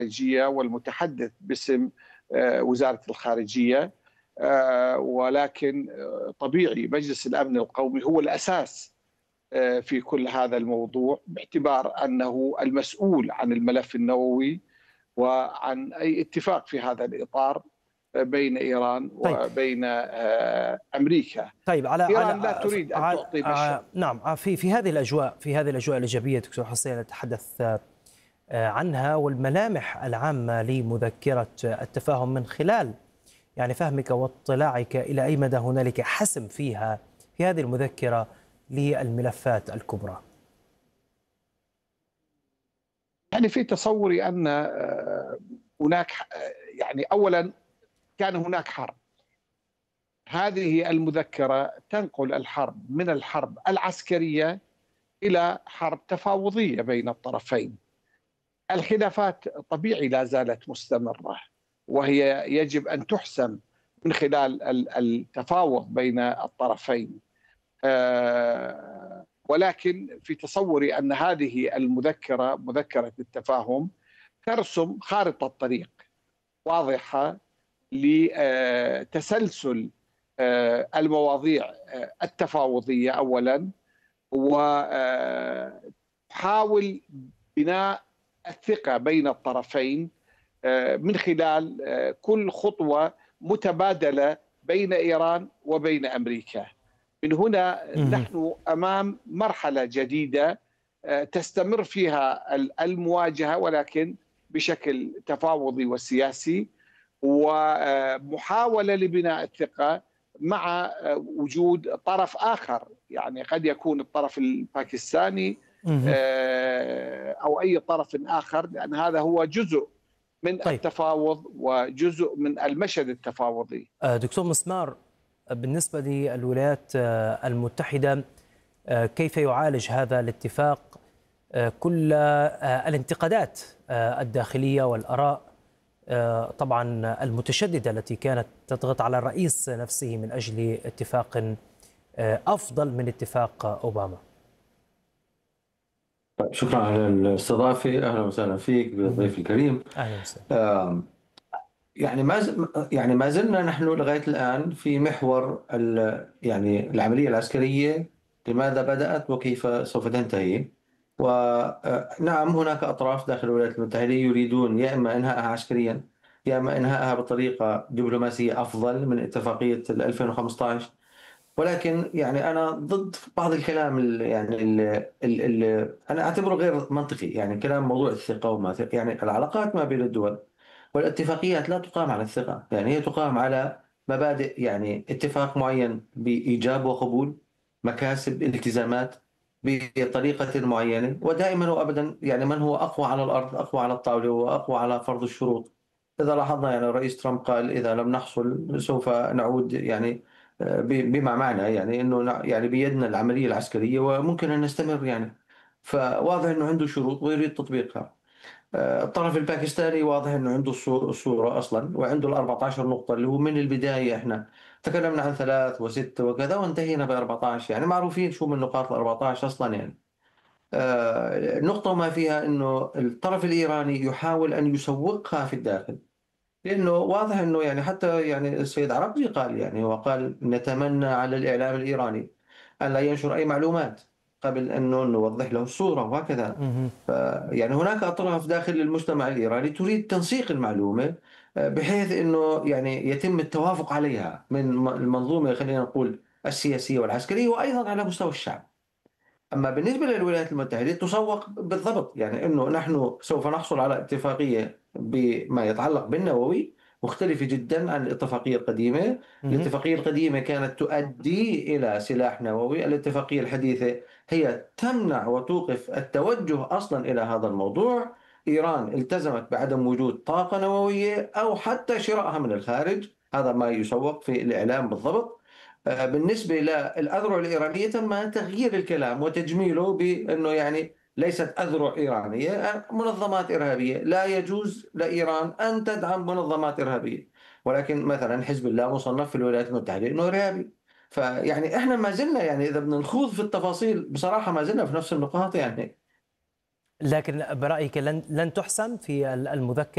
الخارجية والمتحدث باسم وزارة الخارجية. ولكن طبيعي مجلس الأمن القومي هو الأساس في كل هذا الموضوع، باعتبار أنه المسؤول عن الملف النووي وعن أي اتفاق في هذا الإطار بين إيران طيب وبين أمريكا. طيب إيران لا تريد أن تعطي بشر. نعم، في هذه الأجواء الإيجابية دكتور حسين نتحدث عنها، والملامح العامة لمذكرة التفاهم من خلال يعني فهمك واطلاعك إلى أي مدى هنالك حسم فيها في هذه المذكرة للملفات الكبرى. يعني في تصوري أن هناك يعني أولا كان هناك حرب. هذه المذكرة تنقل الحرب من الحرب العسكرية إلى حرب تفاوضية بين الطرفين. الخلافات طبيعي لا زالت مستمرة، وهي يجب أن تحسم من خلال التفاوض بين الطرفين. ولكن في تصوري أن هذه المذكرة، مذكرة التفاهم، ترسم خارطة طريق واضحة لتسلسل المواضيع التفاوضية أولا، وتحاول بناء الثقة بين الطرفين من خلال كل خطوة متبادلة بين إيران وبين أمريكا. من هنا نحن أمام مرحلة جديدة تستمر فيها المواجهة، ولكن بشكل تفاوضي وسياسي، ومحاولة لبناء الثقة مع وجود طرف آخر. يعني قد يكون الطرف الباكستاني أو أي طرف آخر، لأن هذا هو جزء من التفاوض وجزء من المشهد التفاوضي. دكتور مسمار، بالنسبة للولايات المتحدة كيف يعالج هذا الاتفاق كل الانتقادات الداخلية والآراء طبعا المتشددة التي كانت تضغط على الرئيس نفسه من أجل اتفاق أفضل من اتفاق أوباما؟ شكرا على الاستضافة، أهلا وسهلا فيك بالضيف الكريم. أهلا وسهلا. يعني ما زلنا نحن لغاية الآن في محور يعني العملية العسكرية، لماذا بدأت وكيف سوف تنتهي. ونعم هناك أطراف داخل الولايات المتحدة يريدون يا إما إنهائها عسكريا يا إما إنهائها بطريقة دبلوماسية أفضل من اتفاقية 2015. ولكن يعني أنا ضد بعض الكلام أنا أعتبره غير منطقي. يعني كلام موضوع الثقة وما ثقة، يعني العلاقات ما بين الدول والاتفاقيات لا تقام على الثقة، يعني هي تقام على مبادئ، يعني اتفاق معين بإيجاب وقبول، مكاسب، التزامات بطريقة معينة، ودائما وأبدا يعني من هو أقوى على الأرض أقوى على الطاولة وأقوى على فرض الشروط. إذا لاحظنا يعني الرئيس ترامب قال إذا لم نحصل سوف نعود، يعني بما معنى يعني أنه يعني بيدنا العملية العسكرية وممكن أن نستمر يعني. فواضح أنه عنده شروط ويريد تطبيقها. الطرف الباكستاني واضح أنه عنده الصورة أصلا، وعنده ال 14 نقطة اللي هو من البداية إحنا تكلمنا عن 3 و6 وكذا وانتهينا ب 14، يعني معروفين شو من نقاط ال 14 أصلا يعني. نقطة ما فيها أنه الطرف الإيراني يحاول أن يسوقها في الداخل، لأنه واضح أنه يعني حتى يعني السيد عرقجي قال، يعني وقال نتمنى على الإعلام الإيراني أن لا ينشر أي معلومات قبل أنه نوضح له الصورة وهكذا. يعني هناك أطراف داخل المجتمع الإيراني تريد تنسيق المعلومة بحيث أنه يعني يتم التوافق عليها من المنظومة، خلينا نقول السياسية والعسكرية، وأيضا على مستوى الشعب. أما بالنسبة للولايات المتحدة تسوق بالضبط، يعني أنه نحن سوف نحصل على اتفاقية بما يتعلق بالنووي مختلفة جدا عن الاتفاقية القديمة. الاتفاقية القديمة كانت تؤدي إلى سلاح نووي، الاتفاقية الحديثة هي تمنع وتوقف التوجه أصلا إلى هذا الموضوع. إيران التزمت بعدم وجود طاقة نووية أو حتى شرائها من الخارج، هذا ما يسوق في الإعلام بالضبط. بالنسبة للأذرع الإيرانية تم تغيير الكلام وتجميله بأنه يعني ليست أذرع إيرانية، منظمات إرهابية، لا يجوز لإيران أن تدعم منظمات إرهابية، ولكن مثلا حزب الله مصنف في الولايات المتحدة أنه إرهابي. فيعني إحنا ما زلنا يعني إذا بدنا نخوض في التفاصيل بصراحة ما زلنا في نفس النقاط يعني. لكن برأيك لن تحسم في المذكرة